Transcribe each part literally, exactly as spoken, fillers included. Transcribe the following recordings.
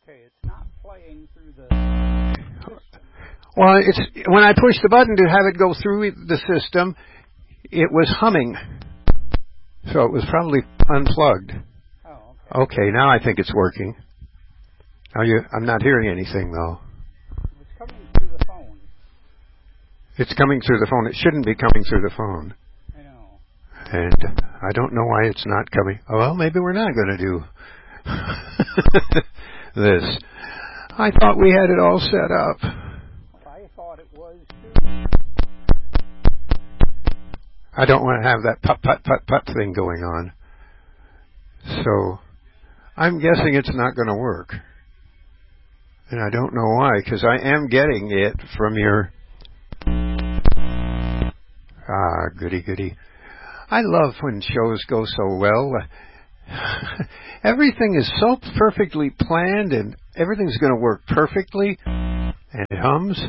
Okay, it's not playing through the system. Well, it's when I pushed the button to have it go through the system, it was humming. So it was probably unplugged. Oh, okay. Okay, now I think it's working. Are you? I'm not hearing anything, though. It's coming through the phone. It's coming through the phone. It shouldn't be coming through the phone. I know. And I don't know why it's not coming. Oh, well, maybe we're not going to do this. I thought we had it all set up. Well, I thought it was too. I don't want to have that put, put, put, put thing going on. So I'm guessing it's not going to work. And I don't know why, because I am getting it from your... Ah, goody, goody. I love when shows go so well. Everything is so perfectly planned, and everything's going to work perfectly, and it hums.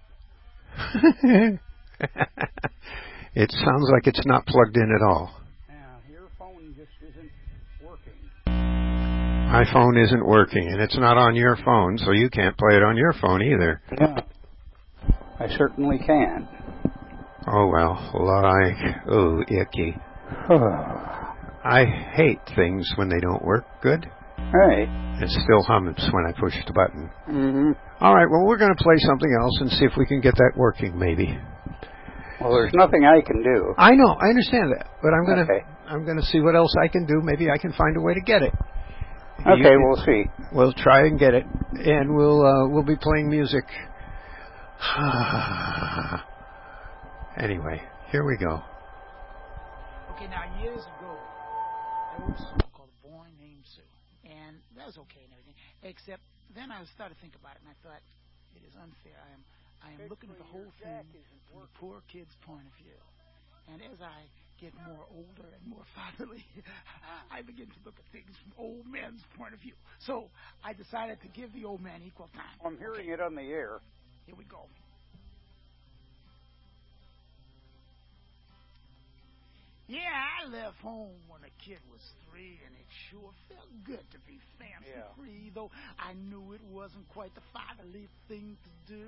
It sounds like it's not plugged in at all. Yeah, your phone just isn't working. My phone isn't working, and it's not on your phone, so you can't play it on your phone either. Yeah, I certainly can. Oh, well, like, oh, icky. I hate things when they don't work good. Right. It still hums when I push the button. Mm-hmm. All right, well, we're going to play something else and see if we can get that working, maybe. Well, there's nothing I can do. I know, I understand that, but I'm going to okay. I'm going to see what else I can do. Maybe I can find a way to get it. Okay, you, we'll see. We'll try and get it, and we'll uh, we'll be playing music. Anyway, here we go. Okay, now years ago, I wrote a song called "A Boy Named Sue," and that was okay and everything. Except then I started to think about it, and I thought it is unfair. I am I am looking at the whole thing from the poor kid's point of view, and as I get more older and more fatherly, I begin to look at things from old men's point of view. So I decided to give the old man equal time. I'm hearing okay. it on the air. Here we go. Yeah, I left home when the kid was three, and it sure felt good to be fancy-free, yeah. Though I knew it wasn't quite the fatherly thing to do.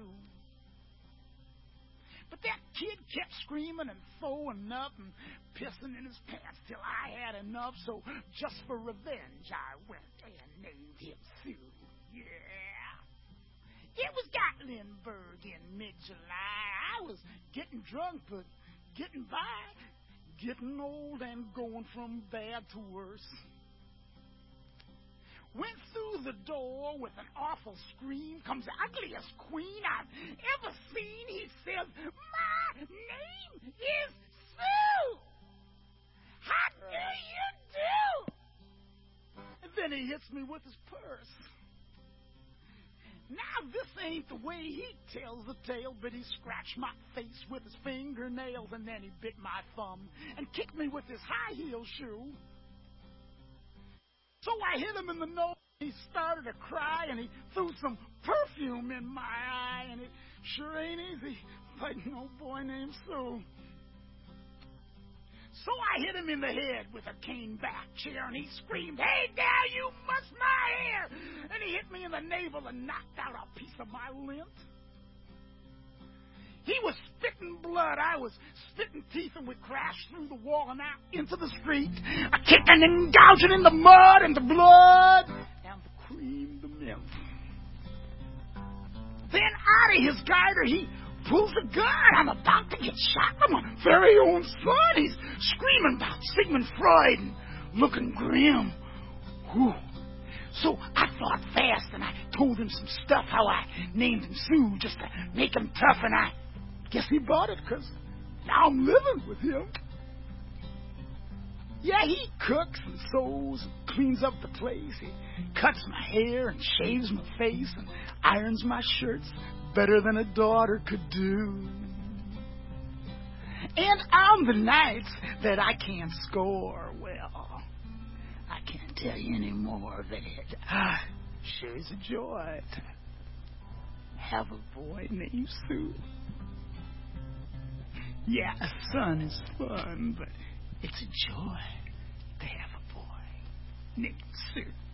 But that kid kept screaming and throwing up and pissing in his pants till I had enough, so just for revenge, I went and named him Sue. Yeah. It was Gatlinburg in mid-July. I was getting drunk, but getting by. Getting old and going from bad to worse. Went through the door with an awful scream. Comes the ugliest queen I've ever seen. He says, "My name is Sue. How do you do?" And then he hits me with his purse. Now, this ain't the way he tells the tale, but he scratched my face with his fingernails, and then he bit my thumb and kicked me with his high-heel shoe. So I hit him in the nose. He started to cry, and he threw some perfume in my eye, and it sure ain't easy fighting no boy named Sue. So I hit him in the head with a cane-back chair, and he screamed, "Hey, there, you muss my hair!" And he hit me in the navel and knocked out a piece of my lint. He was spitting blood. I was spitting teeth, and we crashed through the wall and out into the street, a kicking and gouging in the mud and the blood and the cream, the milk. Then out of his garter, he pulls a gun. I'm about to get shot by my very own son. He's screaming about Sigmund Freud and looking grim. Whew. So I thought fast, and I told him some stuff, how I named him Sue just to make him tough, and I guess he bought it, because now I'm living with him. Yeah, he cooks and sews and cleans up the place. He cuts my hair and shaves my face and irons my shirts better than a daughter could do. And on the nights that I can't score, well, I can't tell you any more of it. Ah, sure is a joy to have a boy named Sue. Yeah, a son is fun, but it's a joy to have a boy named Sue.